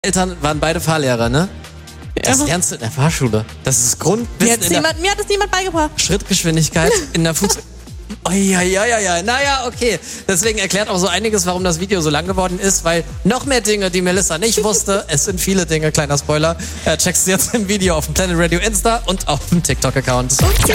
Eltern waren beide Fahrlehrer, ne? Das lernst du in der Fahrschule. Das ist Grundwissen Mir hat das niemand beigebracht. Schrittgeschwindigkeit in der Fuß... Oh, ja. Naja, okay. Deswegen erklärt auch so einiges, warum das Video so lang geworden ist, weil noch mehr Dinge, die Melissa nicht wusste, es sind viele Dinge, kleiner Spoiler, checkst du jetzt im Video auf dem Planet Radio Insta und auf dem TikTok-Account.